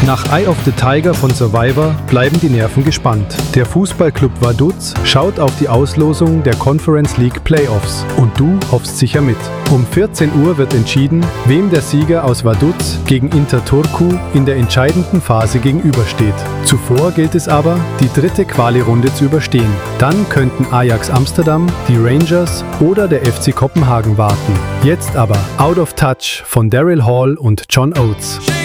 Nach Eye of the Tiger von Survivor bleiben die Nerven gespannt. Der Fußballclub Vaduz schaut auf die Auslosung der Conference League Playoffs und du hoffst sicher mit. Um 14 Uhr wird entschieden, wem der Sieger aus Vaduz gegen Inter Turku in der entscheidenden Phase gegenübersteht. Zuvor gilt es aber, die dritte Quali-Runde zu überstehen. Dann könnten Ajax Amsterdam, die Rangers oder der FC Kopenhagen warten. Jetzt aber Out of Touch von Daryl Hall und John Oates.